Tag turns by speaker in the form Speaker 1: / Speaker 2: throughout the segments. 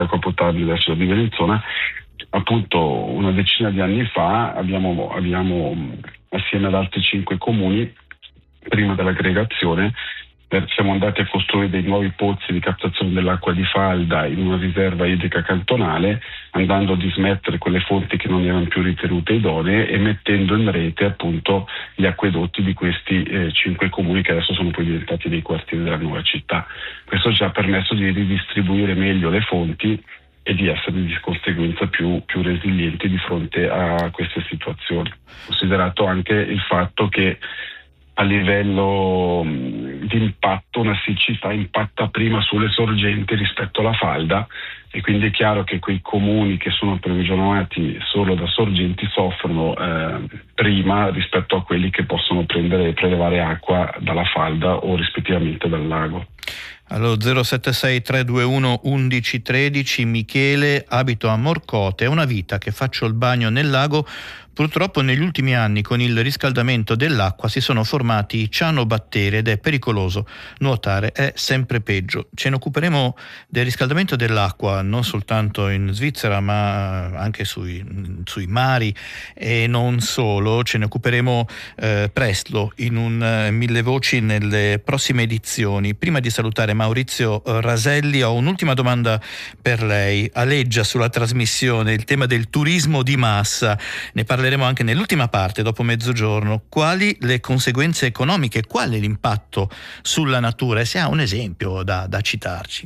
Speaker 1: acqua potabile della di Bellinzona. Appunto una decina di anni fa abbiamo assieme ad altri 5 comuni, prima dell'aggregazione, siamo andati a costruire dei nuovi pozzi di captazione dell'acqua di falda in una riserva idrica cantonale, andando a dismettere quelle fonti che non erano più ritenute idonee e mettendo in rete appunto gli acquedotti di questi 5 comuni che adesso sono poi diventati dei quartieri della nuova città. Questo ci ha permesso di ridistribuire meglio le fonti e di essere di conseguenza più resilienti di fronte a queste situazioni. Considerato anche il fatto che a livello di impatto una siccità impatta prima sulle sorgenti rispetto alla falda, e quindi è chiaro che quei comuni che sono approvvigionati solo da sorgenti soffrono prima rispetto a quelli che possono prelevare acqua dalla falda o rispettivamente dal lago.
Speaker 2: Allo 076 321 1113, Michele, abito a Morcote, è una vita che faccio il bagno nel lago. Purtroppo negli ultimi anni con il riscaldamento dell'acqua si sono formati cianobatteri ed è pericoloso nuotare, è sempre peggio. Ce ne occuperemo del riscaldamento dell'acqua non soltanto in Svizzera ma anche sui mari e non solo. Ce ne occuperemo presto in un Mille Voci nelle prossime edizioni. Prima di salutare Maurizio Raselli ho un'ultima domanda per lei. Aleggia sulla trasmissione il tema del turismo di massa, ne parleremo anche nell'ultima parte dopo mezzogiorno. Quali le conseguenze economiche, qual è l'impatto sulla natura, e se ha un esempio da citarci?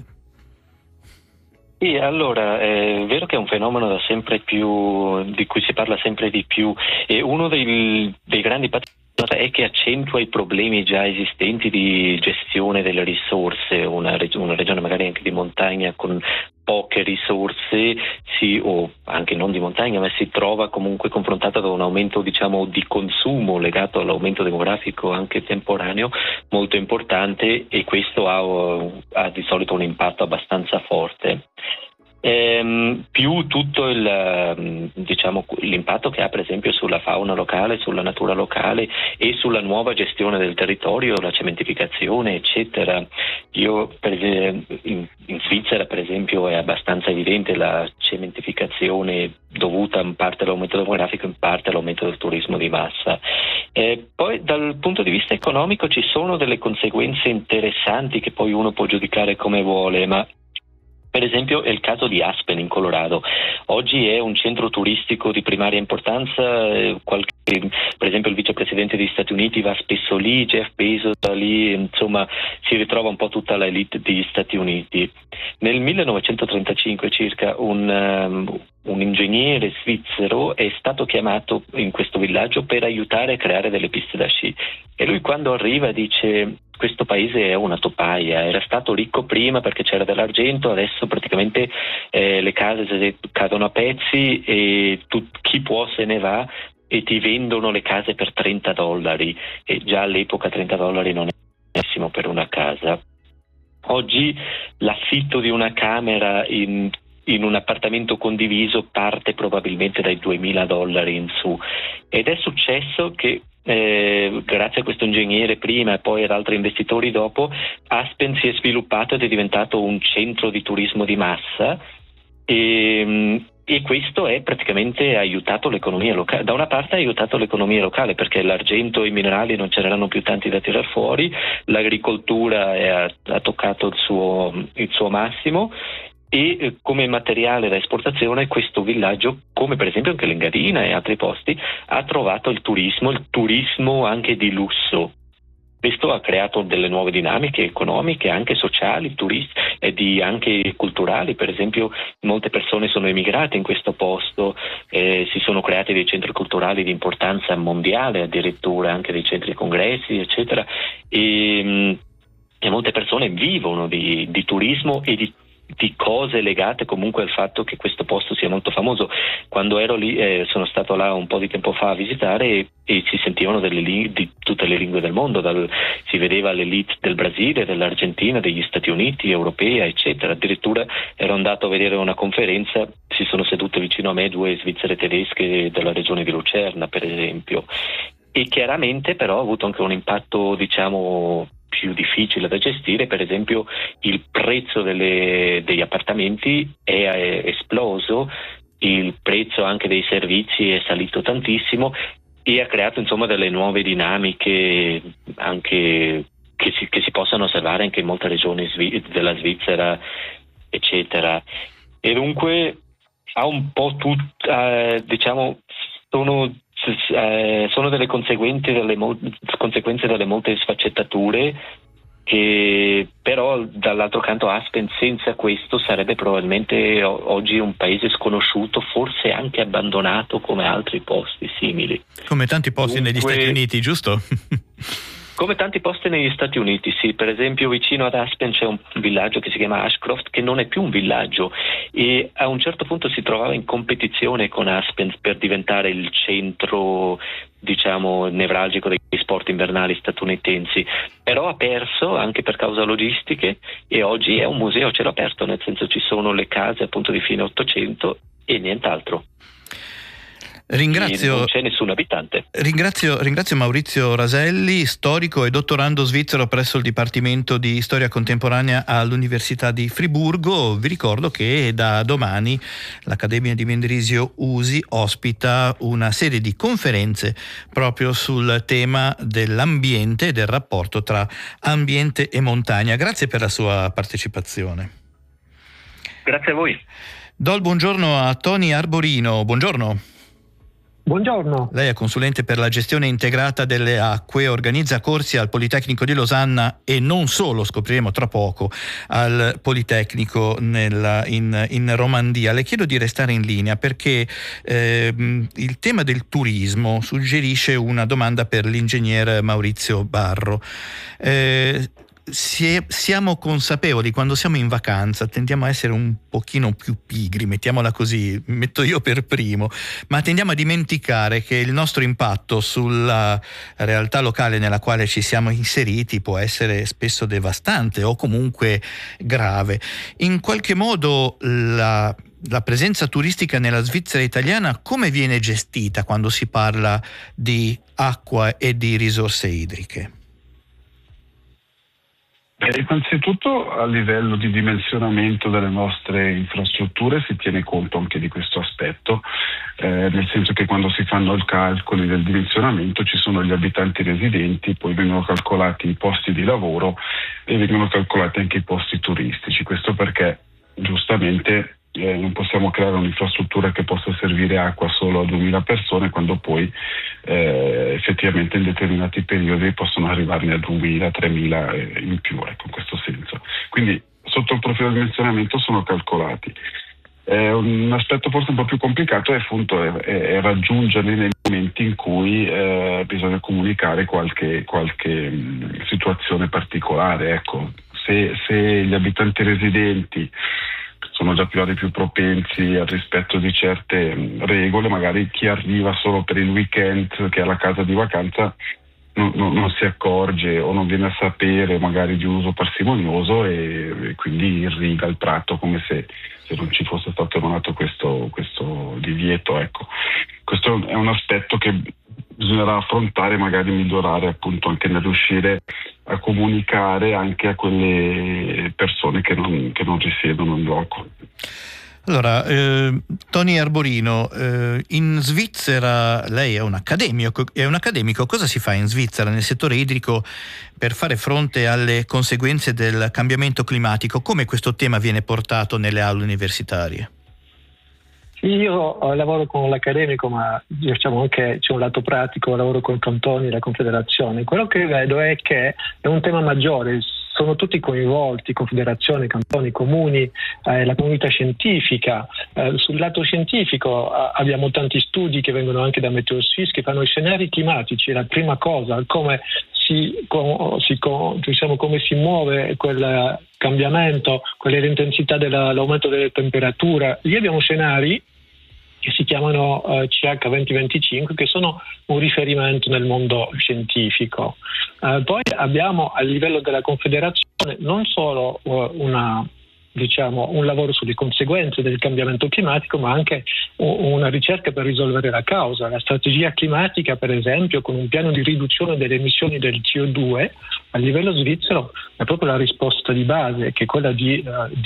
Speaker 3: Sì, allora è vero che è un fenomeno di cui si parla sempre di più, e uno dei grandi impatti è che accentua i problemi già esistenti di gestione delle risorse. Una regione magari anche di montagna con poche risorse o anche non di montagna, ma si trova comunque confrontata da un aumento di consumo legato all'aumento demografico anche temporaneo molto importante, e questo ha di solito un impatto abbastanza forte. Più tutto l'impatto che ha per esempio sulla fauna locale, sulla natura locale e sulla nuova gestione del territorio, la cementificazione eccetera. In Svizzera per esempio è abbastanza evidente la cementificazione dovuta in parte all'aumento demografico, in parte all'aumento del turismo di massa. Poi dal punto di vista economico ci sono delle conseguenze interessanti che poi uno può giudicare come vuole, ma per esempio è il caso di Aspen in Colorado. Oggi è un centro turistico di primaria importanza, per esempio il vicepresidente degli Stati Uniti va spesso lì, Jeff Bezos va lì, insomma si ritrova un po' tutta la elite degli Stati Uniti. Nel 1935 circa un ingegnere svizzero è stato chiamato in questo villaggio per aiutare a creare delle piste da sci, e lui quando arriva dice: questo paese è una topaia, era stato ricco prima perché c'era dell'argento, adesso praticamente le case cadono a pezzi e chi può se ne va, e ti vendono le case per $30, e già all'epoca $30 non è benissimo per una casa. Oggi l'affitto di una camera in un appartamento condiviso parte probabilmente dai $2.000 in su, ed è successo che grazie a questo ingegnere prima e poi ad altri investitori dopo, Aspen si è sviluppato ed è diventato un centro di turismo di massa, e questo è praticamente aiutato l'economia locale. Da una parte ha aiutato l'economia locale perché l'argento e i minerali non ce n'erano più tanti da tirar fuori, l'agricoltura ha toccato il suo massimo, e come materiale da esportazione questo villaggio, come per esempio anche l'Engadina e altri posti, ha trovato il turismo anche di lusso. Questo ha creato delle nuove dinamiche economiche, anche sociali, anche culturali. Per esempio molte persone sono emigrate in questo posto, si sono creati dei centri culturali di importanza mondiale, addirittura anche dei centri congressi eccetera, e molte persone vivono di turismo e di cose legate comunque al fatto che questo posto sia molto famoso. Quando ero lì, sono stato là un po' di tempo fa a visitare, e si sentivano di tutte le lingue del mondo, si vedeva l'elite del Brasile, dell'Argentina, degli Stati Uniti, europea eccetera. Addirittura ero andato a vedere una conferenza, si sono sedute vicino a me 2 svizzere tedesche della regione di Lucerna per esempio, e chiaramente però ha avuto anche un impatto più difficile da gestire. Per esempio il prezzo degli appartamenti è esploso, il prezzo anche dei servizi è salito tantissimo e ha creato insomma delle nuove dinamiche anche che si possono osservare anche in molte regioni della Svizzera, eccetera. E dunque ha un po' diciamo sono delle conseguenze delle molte sfaccettature, che però dall'altro canto Aspen senza questo sarebbe probabilmente oggi un paese sconosciuto, forse anche abbandonato come altri posti simili.
Speaker 2: Come tanti posti negli Stati Uniti, giusto?
Speaker 3: Come tanti posti negli Stati Uniti, sì. Per esempio vicino ad Aspen c'è un villaggio che si chiama Ashcroft, che non è più un villaggio, e a un certo punto si trovava in competizione con Aspen per diventare il centro, diciamo, nevralgico degli sport invernali statunitensi, però ha perso anche per cause logistiche e oggi è un museo a cielo aperto, nel senso ci sono le case appunto di fine Ottocento e nient'altro.
Speaker 2: Ringrazio,
Speaker 3: non c'è nessun abitante.
Speaker 2: Ringrazio Maurizio Raselli, storico e dottorando svizzero presso il Dipartimento di Storia Contemporanea all'Università di Friburgo. Vi ricordo che da domani l'Accademia di Mendrisio USI ospita una serie di conferenze proprio sul tema dell'ambiente e del rapporto tra ambiente e montagna. Grazie per la sua partecipazione.
Speaker 3: Grazie a voi.
Speaker 2: Do il buongiorno a Tony Arborino. Buongiorno.
Speaker 4: Buongiorno.
Speaker 2: Lei è consulente per la gestione integrata delle acque, organizza corsi al Politecnico di Losanna e non solo, scopriremo tra poco, al Politecnico in Romandia. Le chiedo di restare in linea perché il tema del turismo suggerisce una domanda per l'ingegner Maurizio Barro. Siamo consapevoli, quando siamo in vacanza tendiamo a essere un pochino più pigri, mettiamola così, metto io per primo, ma tendiamo a dimenticare che il nostro impatto sulla realtà locale nella quale ci siamo inseriti può essere spesso devastante o comunque grave. In qualche modo la presenza turistica nella Svizzera italiana come viene gestita quando si parla di acqua e di risorse idriche?
Speaker 1: Innanzitutto a livello di dimensionamento delle nostre infrastrutture si tiene conto anche di questo aspetto, nel senso che quando si fanno i calcoli del dimensionamento ci sono gli abitanti residenti, poi vengono calcolati i posti di lavoro e vengono calcolati anche i posti turistici. Questo perché giustamente non possiamo creare un'infrastruttura che possa servire acqua solo a 2000 persone quando poi effettivamente in determinati periodi possono arrivarne a 2000, 3000 in più, ecco, in questo senso. Quindi sotto il profilo di dimensionamento sono calcolati. Un aspetto forse un po' più complicato è appunto è raggiungerli nei momenti in cui bisogna comunicare qualche situazione particolare. Ecco, se gli abitanti residenti sono già più propensi al rispetto di certe regole, magari chi arriva solo per il weekend, che è la casa di vacanza, non si accorge o non viene a sapere magari di un uso parsimonioso e quindi irriga il prato come se non ci fosse stato emanato questo divieto. Ecco. Questo è un aspetto che bisognerà affrontare, magari migliorare appunto anche nel riuscire a comunicare anche a quelle persone che non risiedono in loco.
Speaker 2: Allora, Tony Arborino, in Svizzera lei è un accademico. Cosa si fa in Svizzera nel settore idrico per fare fronte alle conseguenze del cambiamento climatico? Come questo tema viene portato nelle aule universitarie?
Speaker 4: Io lavoro con l'accademico, ma diciamo anche c'è un lato pratico, lavoro con i cantoni e la confederazione. Quello che vedo è che è un tema maggiore, sono tutti coinvolti, confederazioni, cantoni, comuni, la comunità scientifica. Sul lato scientifico abbiamo tanti studi che vengono anche da Meteoswiss che fanno i scenari climatici, la prima cosa, come si muove quel cambiamento, qual è l'intensità dell'aumento delle temperature. Lì abbiamo scenari che si chiamano CH 2025, che sono un riferimento nel mondo scientifico. Poi abbiamo a livello della Confederazione non solo un lavoro sulle conseguenze del cambiamento climatico, ma anche una ricerca per risolvere la causa. La strategia climatica, per esempio, con un piano di riduzione delle emissioni del CO2 a livello svizzero, è proprio la risposta di base, che è quella di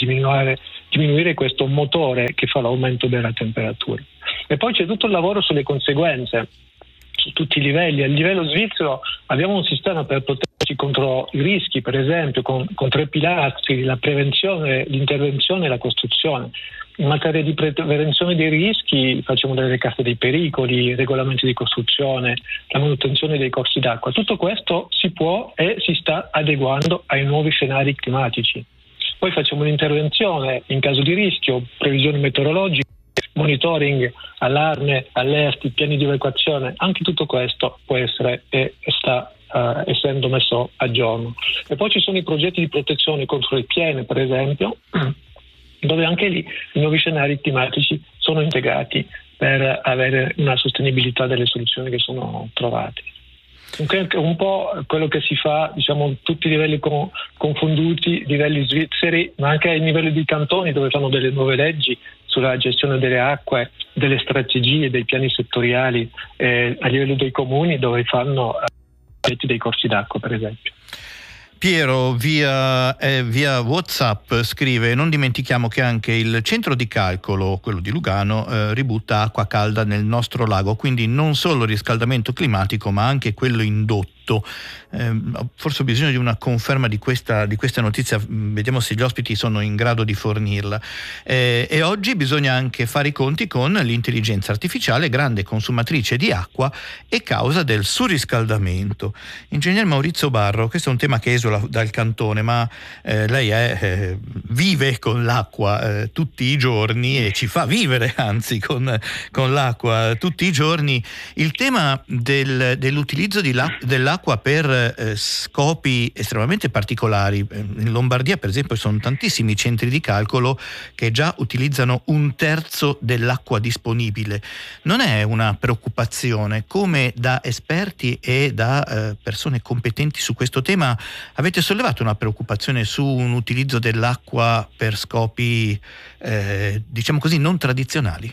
Speaker 4: diminuire questo motore che fa l'aumento della temperatura. E poi c'è tutto il lavoro sulle conseguenze su tutti i livelli. A livello svizzero abbiamo un sistema per proteggerci contro i rischi, per esempio con 3 pilastri: la prevenzione, l'intervenzione e la costruzione. In materia di prevenzione dei rischi facciamo delle carte dei pericoli, regolamenti di costruzione, la manutenzione dei corsi d'acqua. Tutto questo si può e si sta adeguando ai nuovi scenari climatici. Poi facciamo un'intervenzione in caso di rischio, previsioni meteorologiche, monitoring, allarme, allerti, piani di evacuazione. Anche tutto questo può essere e sta essendo messo a giorno. E poi ci sono i progetti di protezione contro le piene, per esempio, dove anche lì i nuovi scenari climatici sono integrati per avere una sostenibilità delle soluzioni che sono trovate. Un po' quello che si fa, diciamo, tutti i livelli confonduti, livelli svizzeri, ma anche ai livelli di cantoni, dove fanno delle nuove leggi sulla gestione delle acque, delle strategie, dei piani settoriali, a livello dei comuni, dove fanno dei corsi d'acqua, per esempio.
Speaker 2: Piero via WhatsApp scrive: non dimentichiamo che anche il centro di calcolo, quello di Lugano, ributta acqua calda nel nostro lago, quindi non solo il riscaldamento climatico ma anche quello indotto. Forse ho bisogno di una conferma di questa notizia, vediamo se gli ospiti sono in grado di fornirla. E oggi bisogna anche fare i conti con l'intelligenza artificiale, grande consumatrice di acqua e causa del surriscaldamento. Ingegner Maurizio Barro, questo è un tema che esula dal cantone, ma lei vive con l'acqua tutti i giorni e ci fa vivere anzi con l'acqua tutti i giorni. Il tema dell'utilizzo dell'acqua per scopi estremamente particolari. In Lombardia, per esempio, sono tantissimi centri di calcolo che già utilizzano 1/3 dell'acqua disponibile. Non è una preoccupazione? Come da esperti e da persone competenti su questo tema avete sollevato una preoccupazione su un utilizzo dell'acqua per scopi diciamo così non tradizionali?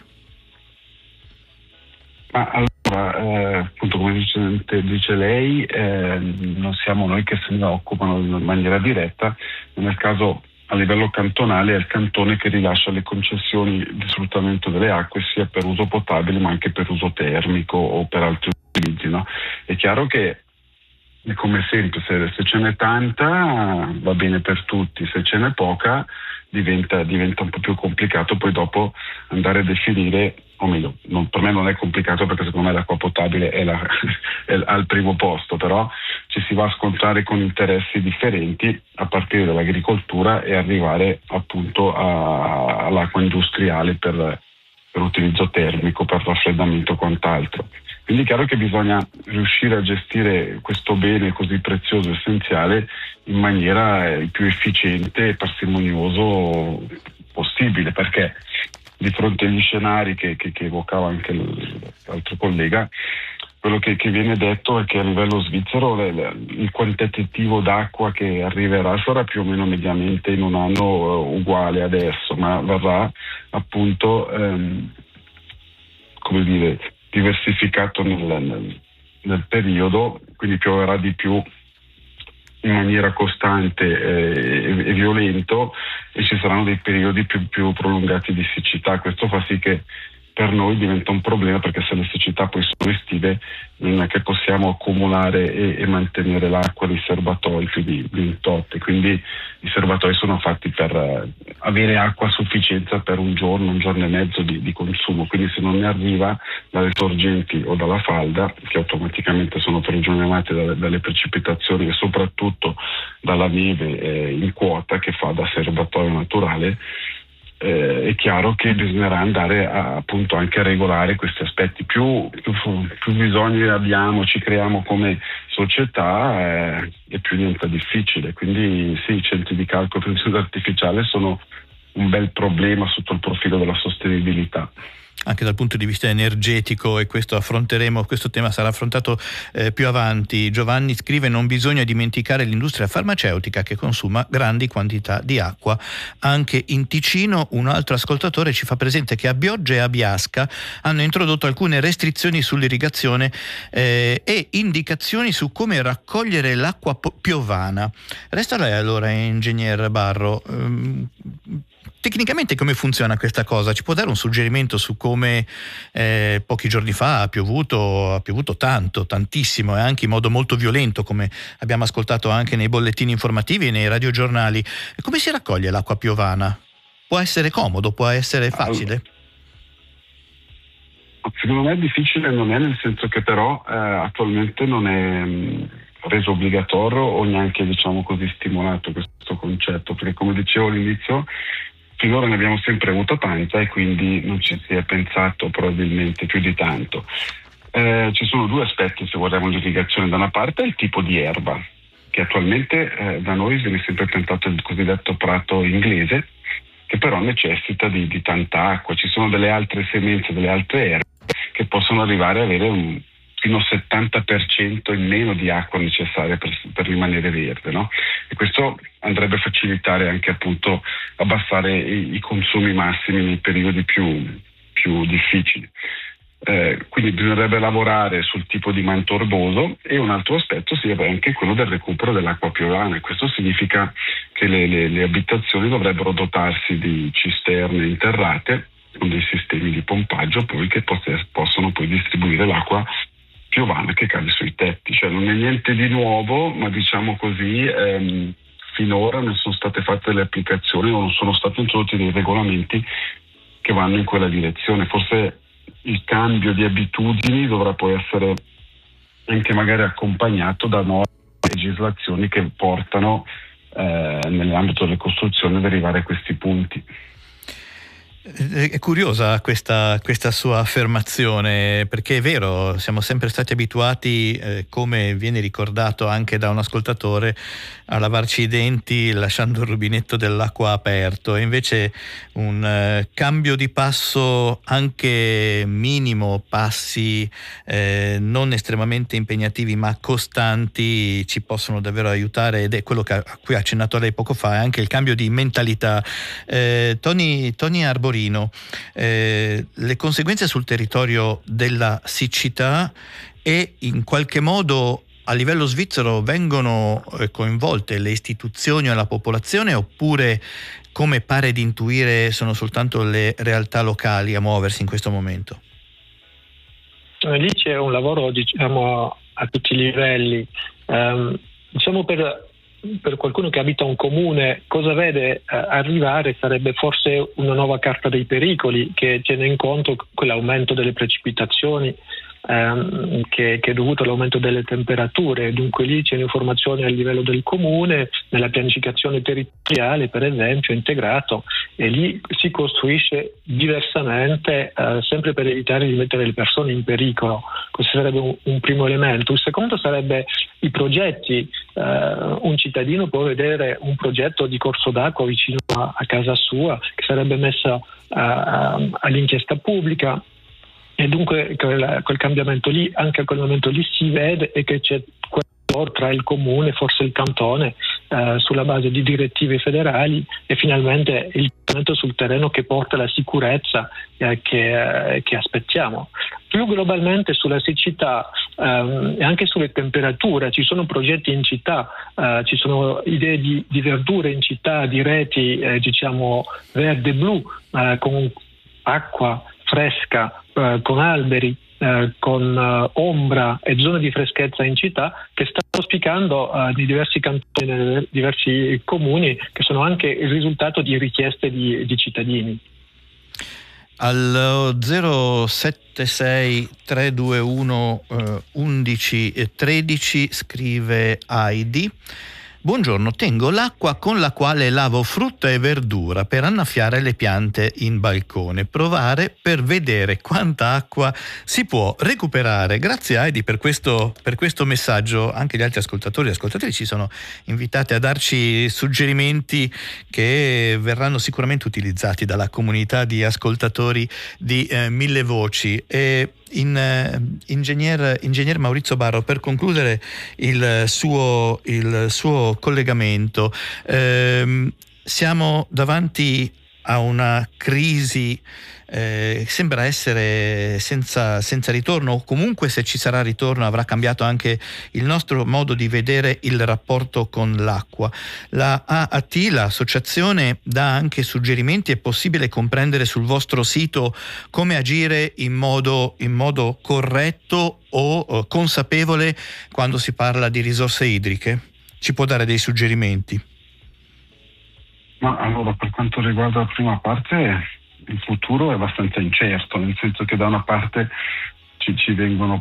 Speaker 1: Appunto, come dice lei, non siamo noi che se ne occupano in maniera diretta. Nel caso a livello cantonale è il cantone che rilascia le concessioni di sfruttamento delle acque sia per uso potabile ma anche per uso termico o per altri utilizzi, no? È chiaro che è come sempre, se ce n'è tanta va bene per tutti, se ce n'è poca diventa un po' più complicato poi dopo andare a definire, o meglio, per me non è complicato perché secondo me l'acqua potabile è al primo posto, però ci si va a scontrare con interessi differenti a partire dall'agricoltura e arrivare appunto all'acqua industriale per utilizzo termico, per raffreddamento e quant'altro. Quindi è chiaro che bisogna riuscire a gestire questo bene così prezioso e essenziale in maniera il più efficiente e parsimonioso possibile, perché di fronte agli scenari che evocava anche l'altro collega, quello che viene detto è che a livello svizzero il quantitativo d'acqua che arriverà sarà più o meno mediamente in un anno uguale adesso, ma verrà appunto diversificato nel periodo, quindi pioverà di più in maniera costante e violento e ci saranno dei periodi più prolungati di siccità. Questo fa sì che per noi diventa un problema, perché se le siccità poi sono estive non è che possiamo accumulare e mantenere l'acqua nei serbatoi più di un tot, quindi i serbatoi sono fatti per avere acqua a sufficienza per un giorno e mezzo di consumo, quindi se non ne arriva dalle sorgenti o dalla falda, che automaticamente sono prigionate dalle precipitazioni e soprattutto dalla neve in quota che fa da serbatoio naturale, è chiaro che bisognerà andare appunto anche a regolare questi aspetti. Più bisogni abbiamo, ci creiamo come società, e più diventa difficile. Quindi sì, i centri di calcolo per intelligenza artificiale sono un bel problema sotto il profilo della sostenibilità.
Speaker 2: anche dal punto di vista energetico, e questo tema sarà affrontato più avanti. Giovanni scrive: non bisogna dimenticare l'industria farmaceutica che consuma grandi quantità di acqua anche in Ticino. Un altro ascoltatore ci fa presente che a Bioggia e a Biasca hanno introdotto alcune restrizioni sull'irrigazione e indicazioni su come raccogliere l'acqua piovana. Resta lei allora, ingegner Barro. Tecnicamente come funziona questa cosa? Ci può dare un suggerimento su come pochi giorni fa ha piovuto tantissimo, e anche in modo molto violento, come abbiamo ascoltato anche nei bollettini informativi e nei radiogiornali? Come si raccoglie l'acqua piovana? Può essere comodo, può essere facile?
Speaker 1: Secondo me è difficile, non è, nel senso che però attualmente non è reso obbligatorio o neanche, diciamo così, stimolato questo concetto, perché come dicevo all'inizio, finora ne abbiamo sempre avuto tanta e quindi non ci si è pensato probabilmente più di tanto. Ci sono due aspetti, se guardiamo l'irrigazione. Da una parte il tipo di erba, che attualmente da noi viene sempre piantato il cosiddetto prato inglese, che però necessita di tanta acqua. Ci sono delle altre semenze, delle altre erbe che possono arrivare a avere fino al 70% in meno di acqua necessaria per rimanere verde, no? E questo andrebbe a facilitare anche, appunto, abbassare i consumi massimi nei periodi più difficili. Quindi bisognerebbe lavorare sul tipo di manto erboso, e un altro aspetto sarebbe anche quello del recupero dell'acqua piovana. Questo significa che le abitazioni dovrebbero dotarsi di cisterne interrate con dei sistemi di pompaggio poi che possono poi distribuire l'acqua piovana che cade sui tetti. Cioè non è niente di nuovo, ma diciamo così finora non sono state fatte delle applicazioni o non sono stati introdotti dei regolamenti che vanno in quella direzione. Forse il cambio di abitudini dovrà poi essere anche magari accompagnato da nuove legislazioni che portano nell'ambito delle costruzioni ad arrivare a questi punti.
Speaker 2: È curiosa questa sua affermazione, perché è vero, siamo sempre stati abituati, come viene ricordato anche da un ascoltatore, a lavarci i denti lasciando il rubinetto dell'acqua aperto, e invece un cambio di passo anche minimo, passi non estremamente impegnativi ma costanti, ci possono davvero aiutare, ed è quello a cui ha accennato lei poco fa, anche il cambio di mentalità. Tony Arborino, le conseguenze sul territorio della siccità e in qualche modo a livello svizzero vengono coinvolte le istituzioni o la popolazione, oppure, come pare di intuire, sono soltanto le realtà locali a muoversi in questo momento?
Speaker 4: Lì c'è un lavoro, diciamo, a tutti i livelli. Diciamo per qualcuno che abita un comune, cosa vede arrivare sarebbe forse una nuova carta dei pericoli che tiene in conto quell'aumento delle precipitazioni che è dovuto all'aumento delle temperature. Dunque lì c'è un'informazione a livello del comune, nella pianificazione territoriale per esempio integrato, e lì si costruisce diversamente, sempre per evitare di mettere le persone in pericolo. Questo sarebbe un primo elemento. Il secondo sarebbe i progetti. Un cittadino può vedere un progetto di corso d'acqua vicino a casa sua che sarebbe messo all'inchiesta pubblica, e dunque quel cambiamento lì, anche a quel momento lì si vede e che c'è tra il comune, forse il cantone, sulla base di direttive federali, e finalmente il cambiamento sul terreno che porta la sicurezza che aspettiamo. Più globalmente sulla siccità e anche sulle temperature, ci sono progetti in città, ci sono idee di verdure in città, di reti diciamo verde e blu, con acqua fresca, con alberi, con ombra e zone di freschezza in città, che stanno spiccando di diversi cantoni, nei diversi comuni, che sono anche il risultato di richieste di cittadini.
Speaker 2: Al 076 321 11 13 scrive Heidi: Buongiorno, tengo l'acqua con la quale lavo frutta e verdura per annaffiare le piante in balcone. Provare per vedere quanta acqua si può recuperare. Grazie Heidi per questo messaggio. Anche gli altri ascoltatori e ascoltatrici sono invitati a darci suggerimenti che verranno sicuramente utilizzati dalla comunità di ascoltatori di Mille Voci. E Ingegner Maurizio Barro, per concludere il suo collegamento, siamo davanti a una crisi sembra essere senza ritorno, o comunque se ci sarà ritorno avrà cambiato anche il nostro modo di vedere il rapporto con l'acqua. La AAT, l'associazione, dà anche suggerimenti. È possibile comprendere sul vostro sito come agire in modo corretto o consapevole quando si parla di risorse idriche? Ci può dare dei suggerimenti?
Speaker 1: Ma allora, per quanto riguarda la prima parte, il futuro è abbastanza incerto, nel senso che da una parte sono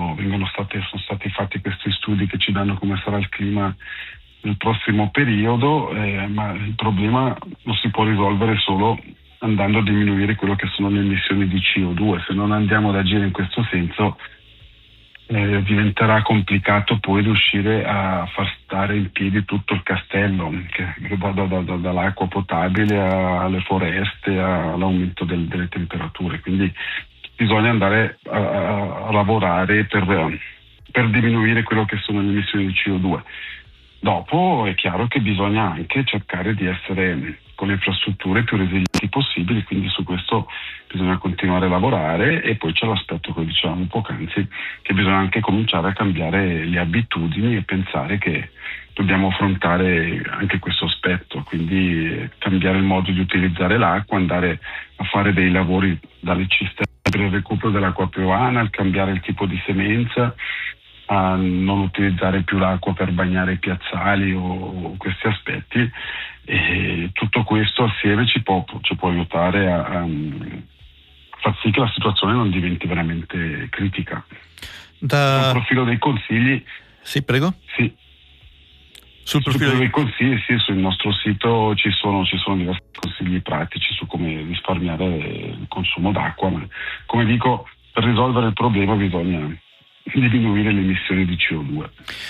Speaker 1: stati fatti questi studi che ci danno come sarà il clima nel prossimo periodo, ma il problema lo si può risolvere solo andando a diminuire quello che sono le emissioni di CO2. Se non andiamo ad agire in questo senso, diventerà complicato poi riuscire a far stare in piedi tutto il castello, che va dall'acqua potabile alle foreste, all'aumento delle temperature. Quindi bisogna andare a lavorare per diminuire quello che sono le emissioni di CO2. Dopo è chiaro che bisogna anche cercare di essere con le infrastrutture più resilienti possibili, quindi su questo bisogna continuare a lavorare. E poi c'è l'aspetto che dicevamo poc'anzi, che bisogna anche cominciare a cambiare le abitudini e pensare che dobbiamo affrontare anche questo aspetto, quindi cambiare il modo di utilizzare l'acqua, andare a fare dei lavori dalle cisterne per il recupero dell'acqua piovana, al cambiare il tipo di semenza, a non utilizzare più l'acqua per bagnare i piazzali o questi aspetti. E tutto questo assieme ci può aiutare a far sì che la situazione non diventi veramente critica. Sul profilo dei consigli.
Speaker 2: Sì, prego.
Speaker 1: Sì. Sul profilo dei consigli, sì, sul nostro sito ci sono diversi consigli pratici su come risparmiare il consumo d'acqua, ma come dico, per risolvere il problema bisogna diminuire le emissioni di CO2.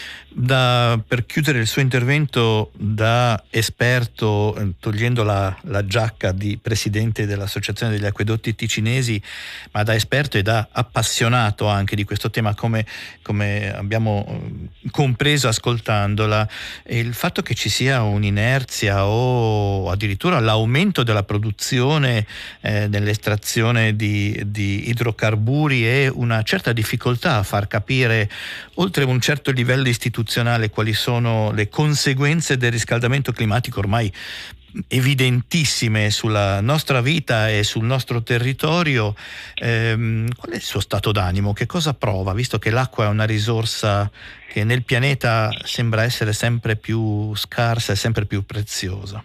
Speaker 2: Per chiudere il suo intervento da esperto, togliendo la giacca di presidente dell'Associazione degli Acquedotti Ticinesi, ma da esperto e da appassionato anche di questo tema, come abbiamo compreso ascoltandola, il fatto che ci sia un'inerzia o addirittura l'aumento della produzione nell'estrazione di idrocarburi e una certa difficoltà a far capire, oltre un certo livello istituzionale, quali sono le conseguenze del riscaldamento climatico ormai evidentissime sulla nostra vita e sul nostro territorio. Qual è il suo stato d'animo? Che cosa prova, visto che l'acqua è una risorsa che nel pianeta sembra essere sempre più scarsa e sempre più preziosa?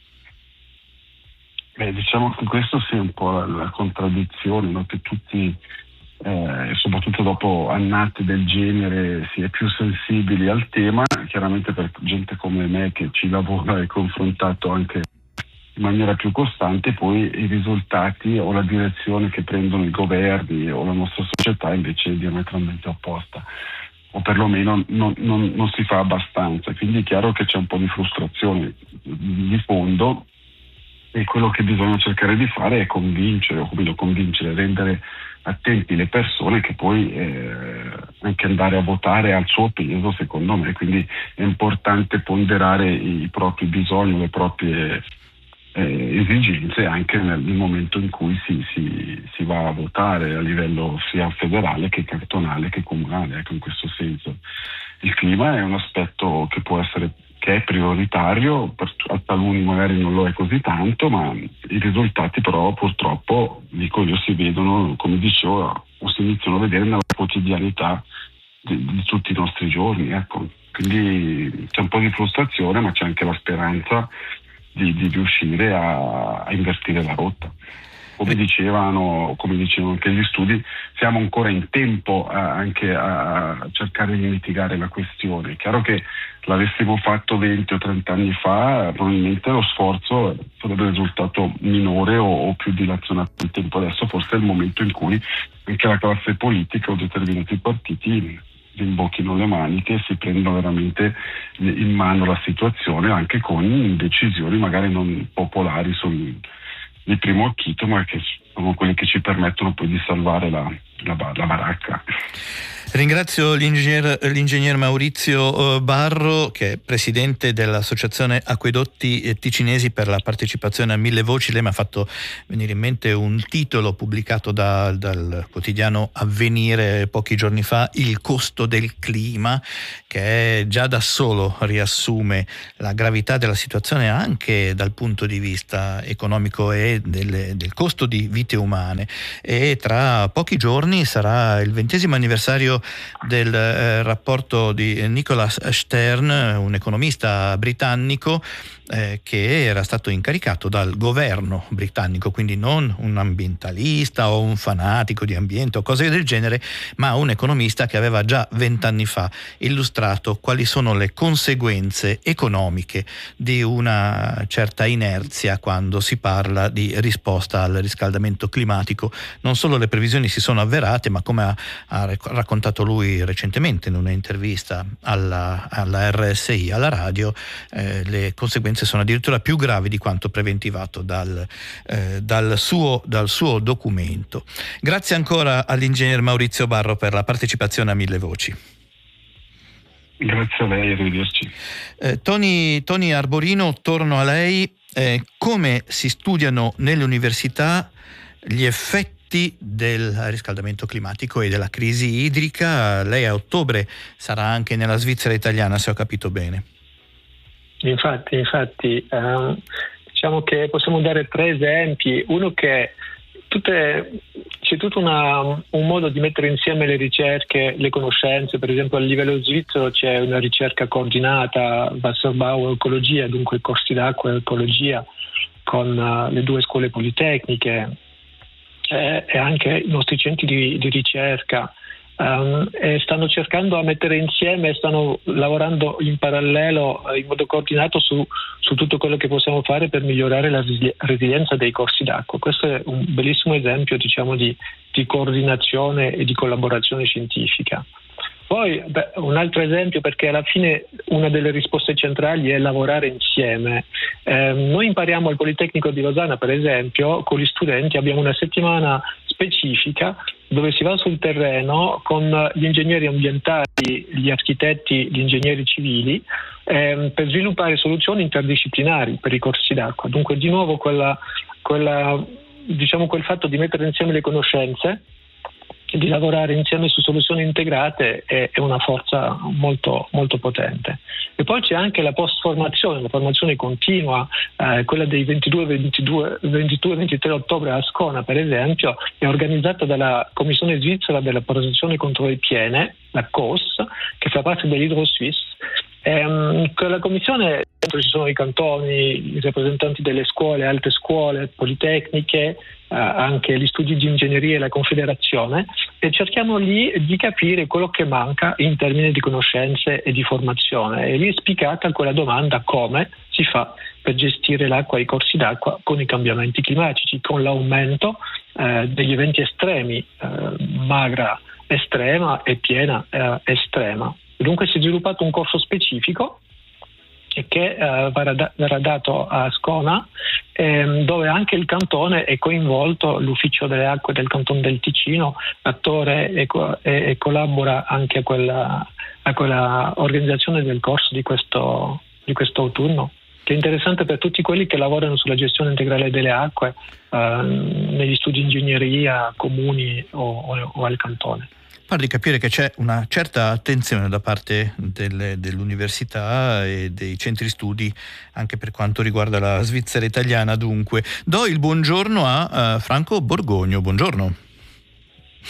Speaker 1: Diciamo che questo sia un po' la contraddizione, no? Che tutti soprattutto dopo annate del genere si è più sensibili al tema. Chiaramente per gente come me che ci lavora e confrontato anche in maniera più costante, poi i risultati o la direzione che prendono i governi o la nostra società invece è diametralmente opposta, o perlomeno non si fa abbastanza. Quindi è chiaro che c'è un po' di frustrazione di fondo, e quello che bisogna cercare di fare è convincere, rendere attenti le persone, che poi anche andare a votare al suo peso, secondo me. Quindi è importante ponderare i propri bisogni, le proprie esigenze anche nel momento in cui si va a votare a livello sia federale che cantonale che comunale. Ecco, in questo senso il clima è un aspetto che è prioritario, per taluni magari non lo è così tanto, ma i risultati però purtroppo, dico io, si vedono, come dicevo, o si iniziano a vedere nella quotidianità di tutti i nostri giorni. Ecco. Quindi c'è un po' di frustrazione, ma c'è anche la speranza di riuscire a invertire la rotta. come dicevano anche gli studi, siamo ancora in tempo anche a cercare di mitigare la questione. È chiaro che l'avessimo fatto 20 o 30 anni fa, probabilmente lo sforzo sarebbe risultato minore o più dilazionato nel tempo. Adesso forse è il momento in cui anche la classe politica o determinati partiti rimbocchino le maniche e si prendono veramente in mano la situazione, anche con decisioni magari non popolari di primo acchito, ma che sono quelle che ci permettono poi di salvare la baracca.
Speaker 2: Ringrazio l'ingegner Maurizio Barro, che è presidente dell'Associazione Acquedotti Ticinesi, per la partecipazione a Mille Voci. Lei mi ha fatto venire in mente un titolo pubblicato dal quotidiano Avvenire pochi giorni fa, Il costo del clima, che già da solo riassume la gravità della situazione anche dal punto di vista economico e del costo di vite umane. E tra pochi giorni sarà il 20° anniversario del rapporto di Nicholas Stern, un economista britannico che era stato incaricato dal governo britannico, quindi non un ambientalista o un fanatico di ambiente o cose del genere, ma un economista che aveva già 20 anni fa illustrato quali sono le conseguenze economiche di una certa inerzia quando si parla di risposta al riscaldamento climatico. Non solo le previsioni si sono avverate, ma come ha raccontato lui recentemente in un'intervista alla RSI, alla radio, le conseguenze sono addirittura più gravi di quanto preventivato dal suo documento. Grazie ancora all'ingegner Maurizio Barro per la partecipazione a Mille Voci.
Speaker 1: Grazie a lei, arrivederci.
Speaker 2: Tony Arborino, torno a lei. Come si studiano nelle università gli effetti del riscaldamento climatico e della crisi idrica? Lei a ottobre sarà anche nella Svizzera italiana, se ho capito bene.
Speaker 4: Infatti, diciamo che possiamo dare 3 esempi. Uno che c'è tutto un modo di mettere insieme le ricerche, le conoscenze. Per esempio a livello svizzero c'è una ricerca coordinata, Wasserbau Ecologia, dunque corsi d'acqua e ecologia, con le 2 scuole politecniche e anche i nostri centri di ricerca. E stanno cercando a mettere insieme, stanno lavorando in parallelo in modo coordinato su tutto quello che possiamo fare per migliorare la resilienza dei corsi d'acqua. Questo è un bellissimo esempio, diciamo, di coordinazione e di collaborazione scientifica. Poi un altro esempio, perché alla fine una delle risposte centrali è lavorare insieme. Noi impariamo al Politecnico di Losanna, per esempio, con gli studenti abbiamo una settimana specifica dove si va sul terreno con gli ingegneri ambientali, gli architetti, gli ingegneri civili per sviluppare soluzioni interdisciplinari per i corsi d'acqua. Dunque di nuovo quel fatto di mettere insieme le conoscenze, di lavorare insieme su soluzioni integrate è una forza molto, molto potente. E poi c'è anche la post-formazione, la formazione continua, quella dei 22-23 ottobre a Ascona, per esempio, è organizzata dalla Commissione svizzera della protezione contro le piene, la COS, che fa parte dell'Hydro-Suisse. Con la commissione dentro ci sono i cantoni, i rappresentanti delle scuole, alte scuole, politecniche, anche gli studi di ingegneria e la Confederazione, e cerchiamo lì di capire quello che manca in termini di conoscenze e di formazione. E lì è spiegata quella domanda: come si fa per gestire l'acqua e i corsi d'acqua con i cambiamenti climatici, con l'aumento degli eventi estremi, magra estrema e piena estrema. Dunque si è sviluppato un corso specifico che verrà dato a Ascona, dove anche il cantone è coinvolto, l'ufficio delle acque del canton del Ticino, attore e collabora anche a quella organizzazione del corso di questo autunno, che è interessante per tutti quelli che lavorano sulla gestione integrale delle acque negli studi di ingegneria comuni o al cantone.
Speaker 2: Pare di capire che c'è una certa attenzione da parte dell'università e dei centri studi anche per quanto riguarda la Svizzera italiana. Dunque, do il buongiorno a Franco Borgogno. Buongiorno.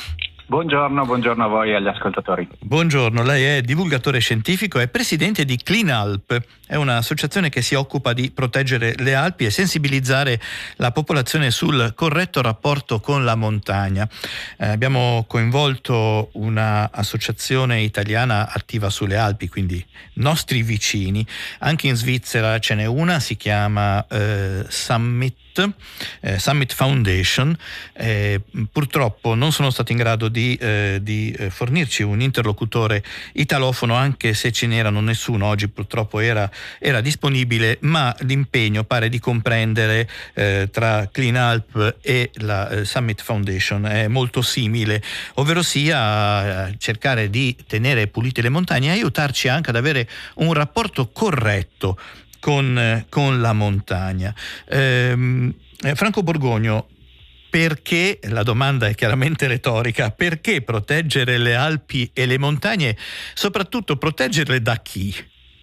Speaker 5: Buongiorno a voi e agli ascoltatori.
Speaker 2: Buongiorno, lei è divulgatore scientifico e presidente di CleanAlp. È un'associazione che si occupa di proteggere le Alpi e sensibilizzare la popolazione sul corretto rapporto con la montagna. Abbiamo coinvolto un'associazione italiana attiva sulle Alpi, quindi nostri vicini. Anche in Svizzera ce n'è una, si chiama Summit Foundation. Purtroppo non sono stato in grado di fornirci un interlocutore italofono, anche se ce n'erano nessuno oggi purtroppo era disponibile, ma l'impegno pare di comprendere tra CleanAlp e la Summit Foundation è molto simile, ovvero sia cercare di tenere pulite le montagne e aiutarci anche ad avere un rapporto corretto con la montagna. Franco Borgogno, perché, la domanda è chiaramente retorica, perché proteggere le Alpi e le montagne, soprattutto proteggerle da chi?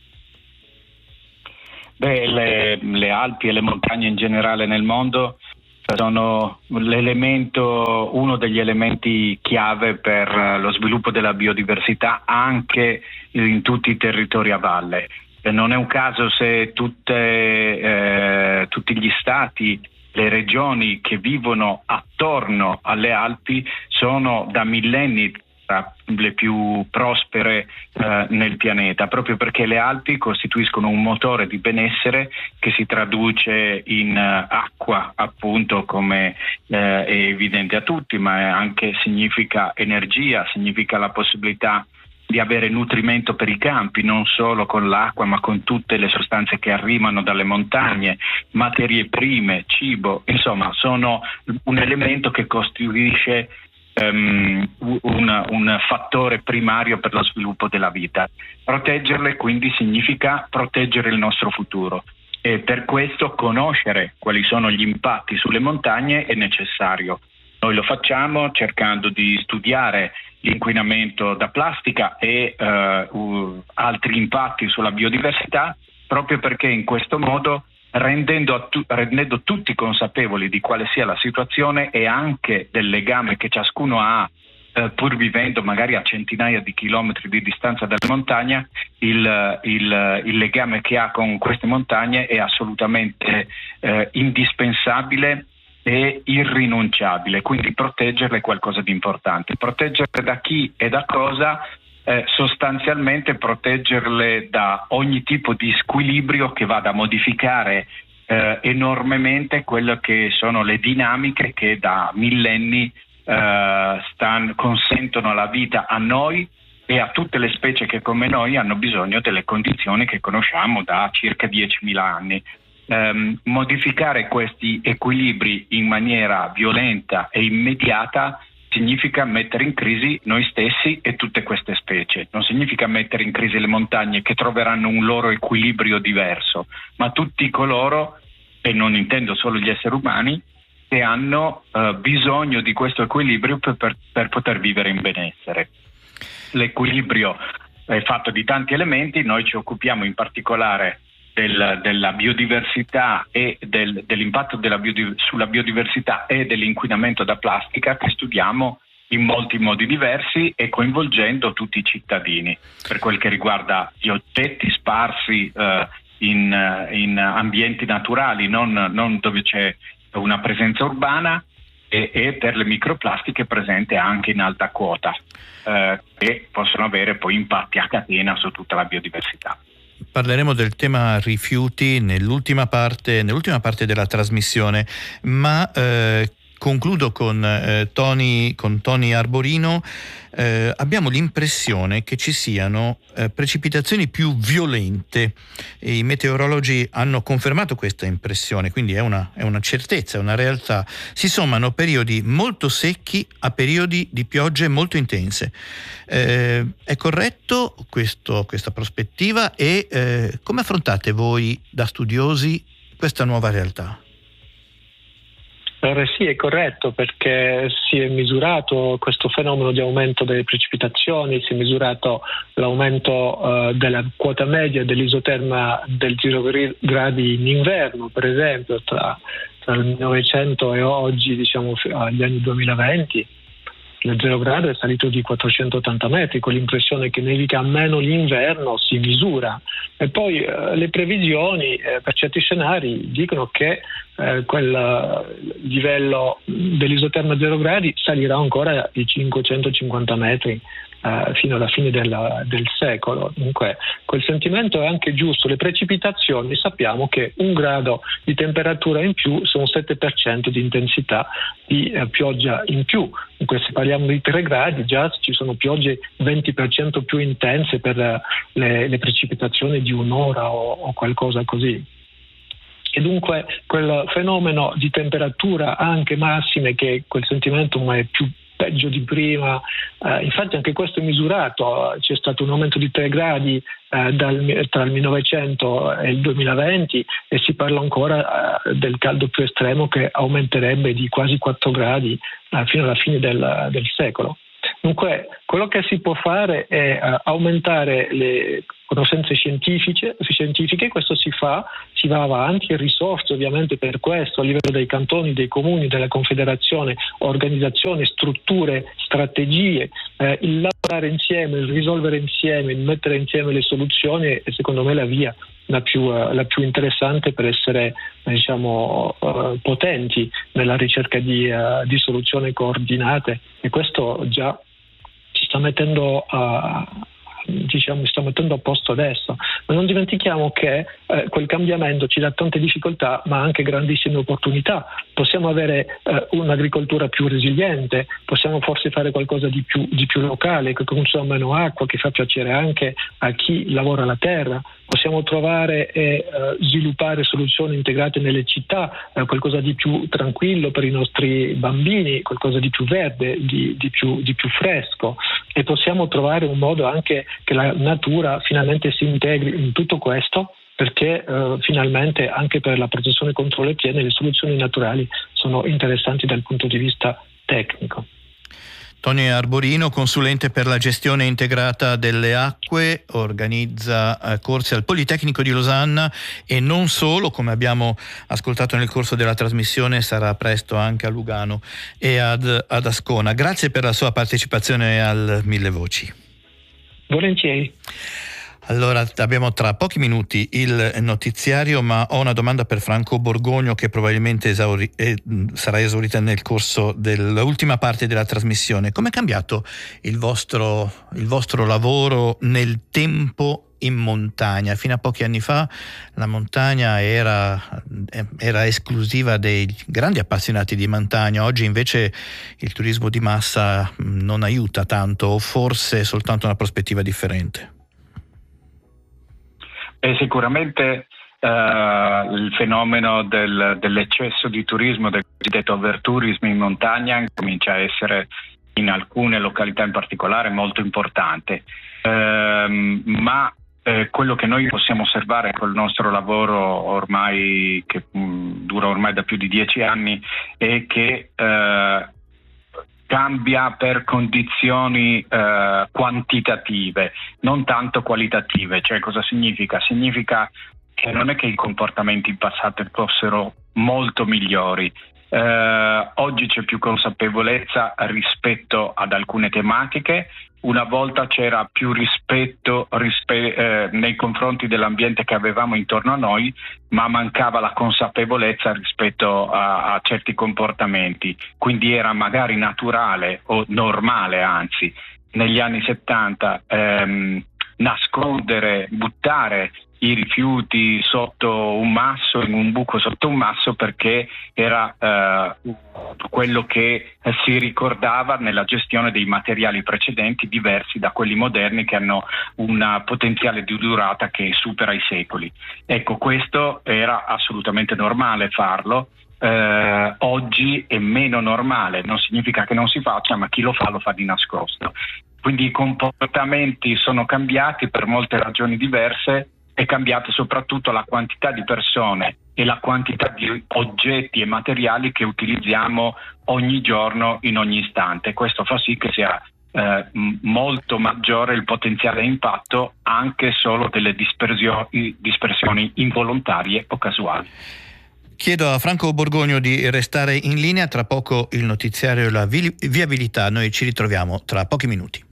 Speaker 5: Le Alpi e le montagne in generale nel mondo sono uno degli elementi chiave per lo sviluppo della biodiversità anche in tutti i territori a valle. Non è un caso se tutti gli stati, le regioni che vivono attorno alle Alpi sono da millenni tra le più prospere nel pianeta, proprio perché le Alpi costituiscono un motore di benessere che si traduce in acqua, appunto, come è evidente a tutti, ma anche significa energia, significa la possibilità di avere nutrimento per i campi, non solo con l'acqua ma con tutte le sostanze che arrivano dalle montagne, materie prime, cibo, insomma sono un elemento che costituisce un fattore primario per lo sviluppo della vita. Proteggerle quindi significa proteggere il nostro futuro e per questo conoscere quali sono gli impatti sulle montagne è necessario. Noi lo facciamo cercando di studiare l'inquinamento da plastica e altri impatti sulla biodiversità, proprio perché in questo modo, rendendo tutti consapevoli di quale sia la situazione e anche del legame che ciascuno ha, pur vivendo magari a centinaia di chilometri di distanza dalla montagna, il legame che ha con queste montagne è assolutamente indispensabile e irrinunciabile, quindi proteggerle è qualcosa di importante. Proteggerle da chi e da cosa? Sostanzialmente proteggerle da ogni tipo di squilibrio che vada a modificare enormemente quelle che sono le dinamiche che da millenni consentono la vita a noi e a tutte le specie che come noi hanno bisogno delle condizioni che conosciamo da circa 10.000 anni. Modificare questi equilibri in maniera violenta e immediata significa mettere in crisi noi stessi e tutte queste specie. Non significa mettere in crisi le montagne che troveranno un loro equilibrio diverso, ma tutti coloro, e non intendo solo gli esseri umani, che hanno bisogno di questo equilibrio per poter vivere in benessere. L'equilibrio è fatto di tanti elementi, noi ci occupiamo in particolare della biodiversità e dell'impatto sulla biodiversità e dell'inquinamento da plastica, che studiamo in molti modi diversi e coinvolgendo tutti i cittadini, per quel che riguarda gli oggetti sparsi in ambienti naturali, non dove c'è una presenza urbana, e per le microplastiche presenti anche in alta quota, che possono avere poi impatti a catena su tutta la biodiversità.
Speaker 2: Parleremo del tema rifiuti nell'ultima parte della trasmissione, ma concludo con Tony Arborino. Abbiamo l'impressione che ci siano precipitazioni più violente e i meteorologi hanno confermato questa impressione, quindi è una certezza, è una realtà. Si sommano periodi molto secchi a periodi di piogge molto intense. È corretto questa prospettiva e come affrontate voi da studiosi questa nuova realtà?
Speaker 4: Sì, è corretto, perché si è misurato questo fenomeno di aumento delle precipitazioni, si è misurato l'aumento della quota media dell'isoterma del 0 gradi in inverno, per esempio, tra il 1900 e oggi, diciamo agli anni 2020, il 0 grado è salito di 480 metri, con l'impressione che nevica meno l'inverno, si misura. E poi le previsioni per certi scenari dicono che quel livello dell'isoterma 0 gradi salirà ancora di 550 metri fino alla fine del secolo. Dunque quel sentimento è anche giusto. Le precipitazioni, sappiamo che 1 grado di temperatura in più sono 7% di intensità di pioggia in più. Dunque se parliamo di 3 gradi già ci sono piogge 20% più intense per le precipitazioni di un'ora o qualcosa così. E dunque quel fenomeno di temperatura anche massime, che quel sentimento ma è più peggio di prima, infatti anche questo è misurato, c'è stato un aumento di 3 gradi tra il 1900 e il 2020 e si parla ancora del caldo più estremo che aumenterebbe di quasi 4 gradi fino alla fine del secolo. Dunque quello che si può fare è aumentare le conoscenze scientifiche, questo si va avanti, e risorse ovviamente per questo a livello dei cantoni, dei comuni, della confederazione, organizzazione, strutture, strategie, il lavorare insieme, il risolvere insieme, il mettere insieme le soluzioni è secondo me la via la più interessante per essere potenti nella ricerca di soluzioni coordinate, e questo già ci sta mettendo a posto adesso. Ma non dimentichiamo che quel cambiamento ci dà tante difficoltà ma anche grandissime opportunità. Possiamo avere un'agricoltura più resiliente, possiamo forse fare qualcosa di più locale, che consuma meno acqua, che fa piacere anche a chi lavora la terra. Possiamo trovare e sviluppare soluzioni integrate nelle città, qualcosa di più tranquillo per i nostri bambini, qualcosa di più verde, di più fresco, e possiamo trovare un modo anche che la natura finalmente si integri in tutto questo, perché finalmente anche per la protezione contro le piene le soluzioni naturali sono interessanti dal punto di vista tecnico.
Speaker 2: Tony Arborino, consulente per la gestione integrata delle acque, organizza corsi al Politecnico di Losanna e non solo, come abbiamo ascoltato nel corso della trasmissione, sarà presto anche a Lugano e ad Ascona. Grazie per la sua partecipazione al Mille Voci.
Speaker 4: Volentieri.
Speaker 2: Allora, abbiamo tra pochi minuti il notiziario, ma ho una domanda per Franco Borgogno che probabilmente sarà esaurita nel corso dell'ultima parte della trasmissione. Com'è cambiato il vostro lavoro nel tempo in montagna? Fino a pochi anni fa la montagna era esclusiva dei grandi appassionati di montagna, oggi invece il turismo di massa non aiuta tanto, o forse soltanto una prospettiva differente?
Speaker 5: Sicuramente il fenomeno dell'eccesso di turismo, del cosiddetto overtourism in montagna, comincia a essere in alcune località in particolare molto importante, ma quello che noi possiamo osservare col nostro lavoro ormai che dura ormai da più di 10 anni è che cambia per condizioni quantitative, non tanto qualitative. Cioè, cosa significa? Significa che non è che i comportamenti in passato fossero molto migliori. Oggi c'è più consapevolezza rispetto ad alcune tematiche. Una volta c'era più rispetto nei confronti dell'ambiente che avevamo intorno a noi, ma mancava la consapevolezza rispetto a certi comportamenti. Quindi era magari naturale o normale, anzi, negli anni 70 nascondere, buttare i rifiuti sotto un masso, in un buco sotto un masso, perché era quello che si ricordava nella gestione dei materiali precedenti, diversi da quelli moderni che hanno un potenziale di durata che supera i secoli. Ecco, questo era assolutamente normale farlo. Oggi è meno normale, non significa che non si faccia, ma chi lo fa di nascosto. Quindi i comportamenti sono cambiati per molte ragioni diverse. È cambiata soprattutto la quantità di persone e la quantità di oggetti e materiali che utilizziamo ogni giorno, in ogni istante. Questo fa sì che sia molto maggiore il potenziale impatto anche solo delle dispersioni involontarie o casuali.
Speaker 2: Chiedo a Franco Borgogno di restare in linea, tra poco il notiziario e la viabilità, noi ci ritroviamo tra pochi minuti.